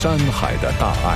山海的大爱。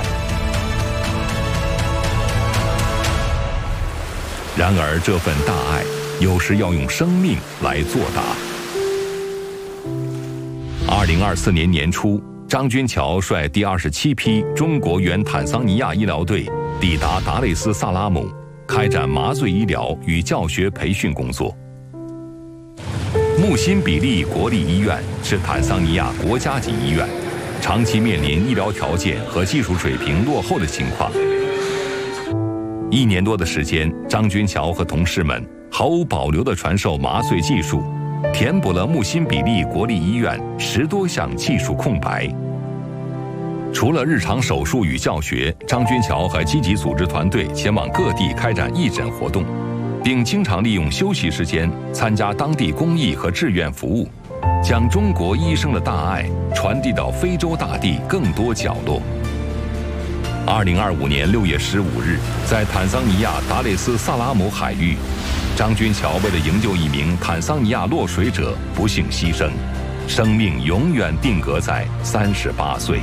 然而，这份大爱有时要用生命来作答。2024年年初，张军桥率第27批中国原坦桑尼亚医疗队抵达达累斯萨拉姆，开展麻醉医疗与教学培训工作。穆辛比利国立医院是坦桑尼亚国家级医院，长期面临医疗条件和技术水平落后的情况。1年多的时间，张军桥和同事们毫无保留地传授麻醉技术，填补了穆辛比利国立医院10多项技术空白。除了日常手术与教学，张军桥还积极组织团队前往各地开展义诊活动，并经常利用休息时间参加当地公益和志愿服务，将中国医生的大爱传递到非洲大地更多角落。2025年6月15日，在坦桑尼亚达累斯萨拉姆海域，张军桥为了营救一名坦桑尼亚落水者不幸牺牲，生命永远定格在38岁。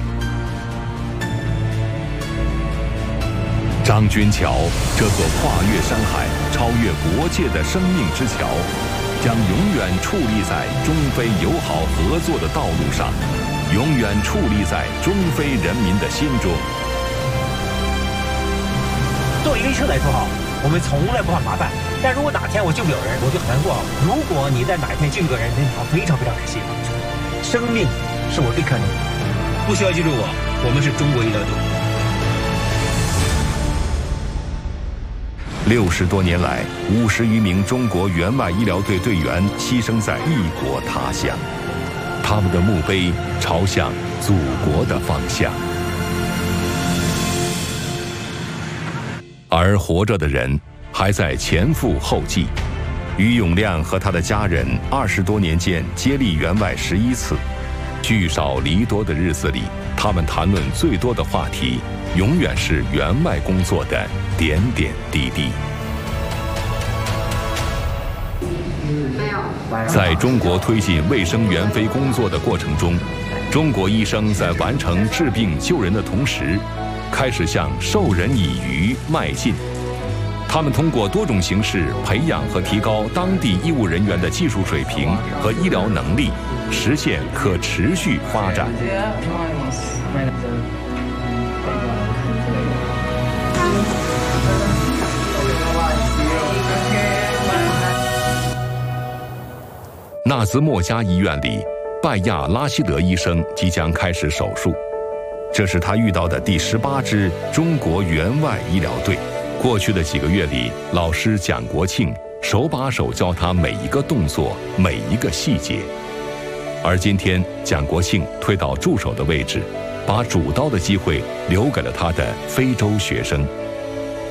张军桥这座跨越山海、超越国界的生命之桥，将永远矗立在中非友好合作的道路上，永远矗立在中非人民的心中。 作为一个医生来说哈，我们从来不怕麻烦，但如果哪天我救不了人，我就很难过。如果你在哪一天救一个人，那非常非常可惜。生命是我最看重的，不需要记住我们是中国医疗队。 60多年来，50余名中国援外医疗队队员牺牲在异国他乡，他们的墓碑朝向祖国的方向。而活着的人还在前赴后继。于永亮和他的家人20多年间接力援外11次，聚少离多的日子里，他们谈论最多的话题，永远是援外工作的点点滴滴。在中国推进卫生援非工作的过程中，中国医生在完成治病救人的同时，开始向授人以渔迈进。他们通过多种形式培养和提高当地医务人员的技术水平和医疗能力，实现可持续发展。纳兹莫加医院里，拜亚拉希德医生即将开始手术。这是他遇到的第18支中国援外医疗队。过去的几个月里，老师蒋国庆手把手教他每一个动作、每一个细节。而今天，蒋国庆退到助手的位置，把主刀的机会留给了他的非洲学生。